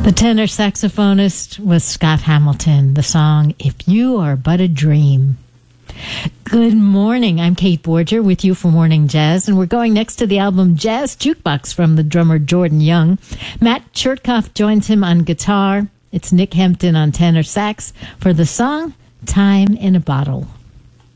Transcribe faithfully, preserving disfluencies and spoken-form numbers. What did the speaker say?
The tenor saxophonist was Scott Hamilton. The song, If You Are But a Dream. Good morning. I'm Kate Borger with you for Morning Jazz, and we're going next to the album Jazz Jukebox from the drummer Jordan Young. Matt Chertoff joins him on guitar. It's Nick Hempton on tenor sax for the song Time in a Bottle.